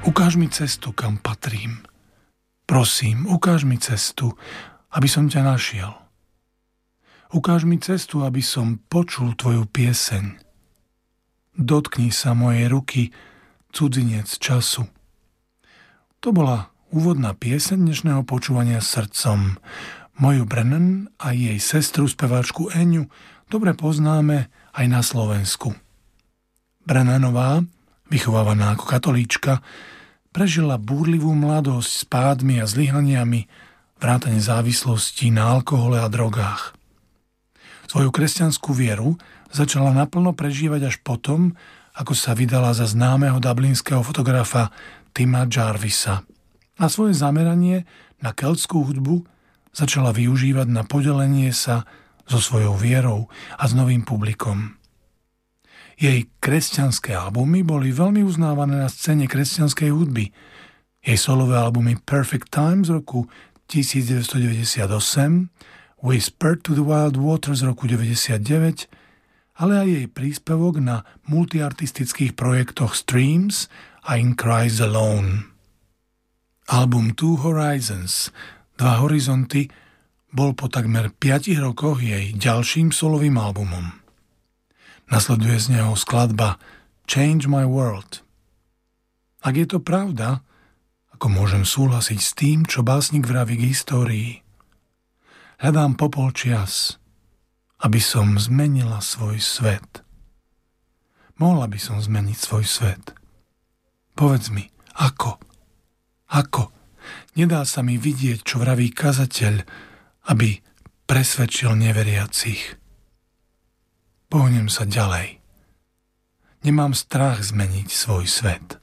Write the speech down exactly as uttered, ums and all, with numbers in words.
Ukáž mi cestu, kam patrím. Prosím, ukáž mi cestu, aby som ťa našiel. Ukáž mi cestu, aby som počul tvoju pieseň. Dotkni sa mojej ruky, cudzinec času. To bola úvodná pieseň dnešného počúvania srdcom. Moju Brennan a jej sestru speváčku Eňu dobre poznáme aj na Slovensku. Brennanová, vychovávaná ako katolíčka, prežila búrlivú mladosť s pádmi a zlyhaniami, vrátane závislosti na alkohole a drogách. Svoju kresťanskú vieru začala naplno prežívať až potom, ako sa vydala za známeho dublinského fotografa Tima Jarvisa. A svoje zameranie na keltskú hudbu začala využívať na podelenie sa so svojou vierou a s novým publikom. Jej kresťanské albumy boli veľmi uznávané na scéne kresťanskej hudby. Jej solové albumy Perfect Time z roku devätnásťstodeväťdesiatosem, Whisper to the Wild Water z roku deväťdesiatdeväť, ale aj jej príspevok na multiartistických projektoch Streams a In Christ Alone. Album Two Horizons, Dva horizonty, bol po takmer piatich rokoch jej ďalším solovým albumom. Nasleduje z neho skladba Change My World. Ak je to pravda, ako môžem súhlasiť s tým, čo básnik vraví k histórii? Hľadám popol čias, aby som zmenila svoj svet. Mohla by som zmeniť svoj svet. Povedz mi, ako? Ako? Nedá sa mi vidieť, čo vraví kazateľ, aby presvedčil neveriacich. Pohnem sa ďalej. Nemám strach zmeniť svoj svet.